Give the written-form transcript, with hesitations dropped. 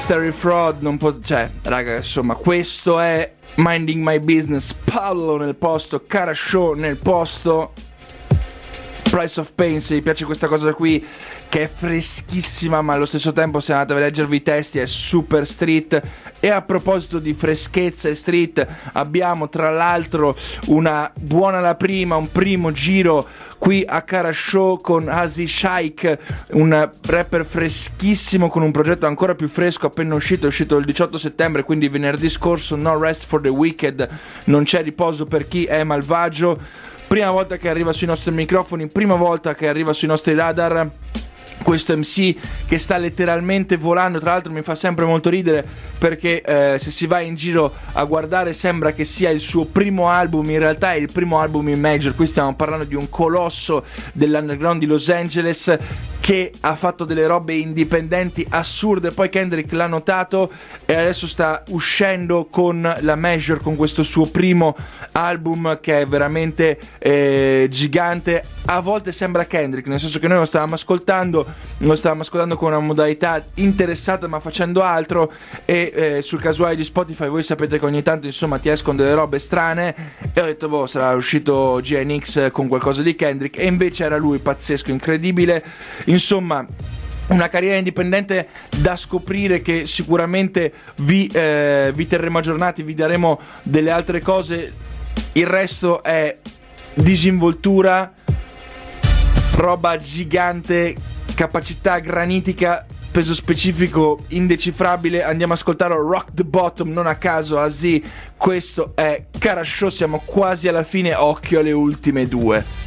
Mystery Fraud non può, cioè, raga, insomma, questo è Minding My Business. Paolo nel posto, Cara Show nel posto. Price of Pain, se vi piace questa cosa qui, che è freschissima, ma allo stesso tempo, se andate a leggervi i testi, è super street. E a proposito di freschezza e street, abbiamo tra l'altro una buona la prima, un primo giro qui a Cara Show con Hazy Shaik, un rapper freschissimo con un progetto ancora più fresco, appena uscito, è uscito il 18 settembre, quindi venerdì scorso. No Rest for the Wicked, non c'è riposo per chi è malvagio. Prima volta che arriva sui nostri microfoni, prima volta che arriva sui nostri radar. Questo MC che sta letteralmente volando, tra l'altro mi fa sempre molto ridere perché se si va in giro a guardare sembra che sia il suo primo album, in realtà è il primo album in major. Qui stiamo parlando di un colosso dell'underground di Los Angeles che ha fatto delle robe indipendenti assurde, poi Kendrick l'ha notato e adesso sta uscendo con la major, con questo suo primo album che è veramente gigante. A volte sembra Kendrick, nel senso che noi lo stavamo ascoltando con una modalità interessata ma facendo altro, e sul casuale di Spotify voi sapete che ogni tanto insomma ti escono delle robe strane, e ho detto boh, sarà uscito GNX con qualcosa di Kendrick, e invece era lui, pazzesco, incredibile. Insomma, una carriera indipendente da scoprire, che sicuramente vi terremo aggiornati, vi daremo delle altre cose. Il resto è disinvoltura, roba gigante, capacità granitica, peso specifico indecifrabile. Andiamo a ascoltare Rock the Bottom, non a caso Azi. Questo è Cara Show, siamo quasi alla fine, occhio alle ultime due.